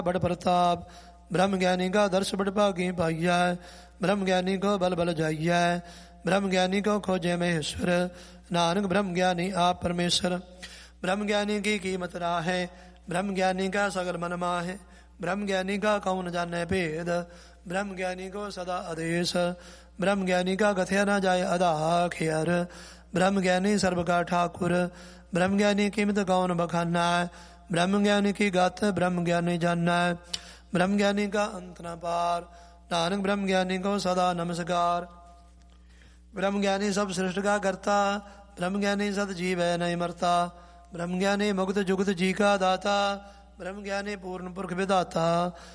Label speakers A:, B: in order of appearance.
A: बड़ प्रताप ब्रह्म ज्ञानी का दर्श बड़ भागी पाइया ब्रह्म ज्ञानी को बल बल जाइया ब्रह्म ज्ञानी को खोजे महेश्वर नानक ब्रह्म ज्ञानी आप परमेश्वर। ब्रह्म ज्ञानी की कीमत राहे ब्रह्म ज्ञानी का सगल मन माहे ब्रह्म ज्ञानी का कौन जाने भेद ब्रह्म ज्ञानी को सदा आदेश ब्रह्म ज्ञानी का कथया न जाए अदा खेर ब्रह्म ज्ञानी सर्व का ठाकुर ब्रह्म ज्ञानी कीमत कौन बखाना है ब्रह्म ज्ञानी की गात ब्रह्म ज्ञानी जानना है ब्रह्म ज्ञानी का अंत न पार नानक ब्रह्म ज्ञानी को सदा नमस्कार। ब्रह्म ज्ञानी सब सृष्ट का करता ब्रह्म ज्ञानी सत जीव है नहीं मरता ब्रह्म ज्ञानी मुक्त जुगत जी का दाता ब्रह्म ज्ञानी पूर्ण पुरख विदाता